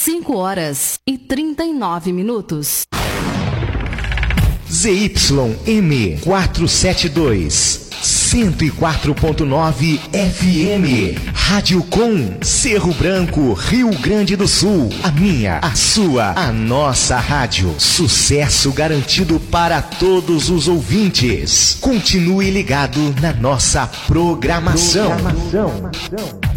5h39. ZYM 472, 104.9 FM, Rádio Com, Cerro Branco, Rio Grande do Sul. A minha, a sua, a nossa rádio. Sucesso garantido para todos os ouvintes. Continue ligado na nossa programação.